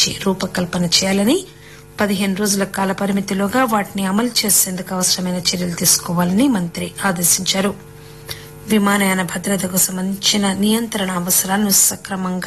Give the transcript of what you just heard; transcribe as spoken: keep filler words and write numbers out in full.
సంబంధించి రూపకల్పన చేయాలని, పదిహేను రోజుల కాల పరిమితిలోగా వాటిని అమలు చేసేందుకు అవసరమైన చర్యలు తీసుకోవాలని మంత్రి ఆదేశించారు. విమానయాన భద్రతకు సంబంధించిన నియంత్రణ అవసరాలను సక్రమంగా